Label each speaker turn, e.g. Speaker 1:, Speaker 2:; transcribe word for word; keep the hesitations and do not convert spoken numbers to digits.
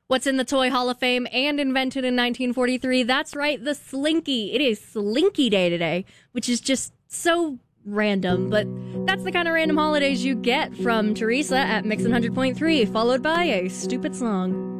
Speaker 1: What's in the Toy Hall of Fame and invented in nineteen forty-three? That's right, the Slinky. It is Slinky Day today, which is just so random, but that's the kind of random holidays you get from Teresa at Mix one hundred point three, followed by a stupid song.